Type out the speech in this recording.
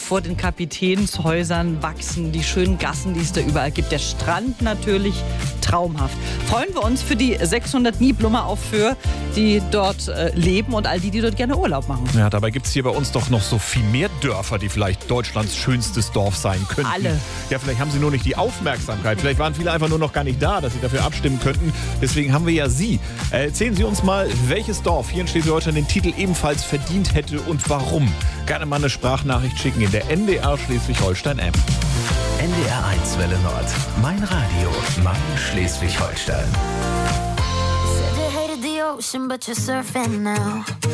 vor den Kapitänshäusern wachsen, die schönen Gassen, die es da überall gibt. Der Strand natürlich traumhaft. Freuen wir uns für die 600 Niblummer auch für, die dort leben und all die dort gerne Urlaub machen. Ja, dabei gibt es hier bei uns doch noch so viel mehr Dörfer, die vielleicht Deutschlands schönstes Dorf sein könnten. Alle. Ja, vielleicht haben sie nur nicht die Aufmerksamkeit. Vielleicht waren viele einfach nur noch gar nicht da, dass sie dafür abstimmen könnten. Deswegen haben wir ja Sie. Erzählen Sie uns mal, welches Dorf hier in Schleswig-Holstein den Titel ebenfalls verdient hätte und warum. Gerne mal eine Sprachnachricht schicken in der NDR Schleswig-Holstein-App. NDR 1 Welle Nord. Mein Radio, mein Schleswig-Holstein. Said you hated the ocean, but you're surfing now.